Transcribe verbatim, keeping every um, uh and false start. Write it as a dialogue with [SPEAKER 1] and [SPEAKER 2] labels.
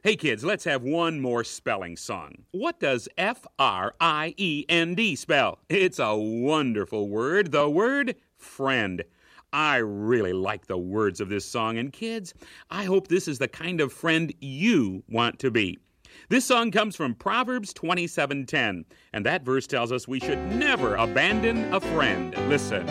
[SPEAKER 1] Hey, kids, let's have one more spelling song. What does F R I E N D spell? It's a wonderful word, the word friend. I really like the words of this song, and kids, I hope this is the kind of friend you want to be. This song comes from Proverbs twenty-seven ten, and that verse tells us we should never abandon a friend. Listen.